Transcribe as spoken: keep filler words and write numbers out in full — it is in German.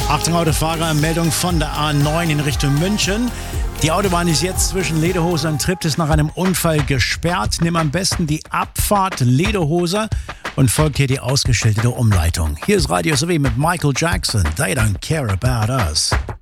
Achtung Autofahrer, Meldung von der A neun in Richtung München. Die Autobahn ist jetzt zwischen Lederhose und Triptis nach einem Unfall gesperrt. Nimm am besten die Abfahrt Lederhose und folgt hier die ausgeschilderte Umleitung. Hier ist Radio S W mit Michael Jackson. They don't care about us.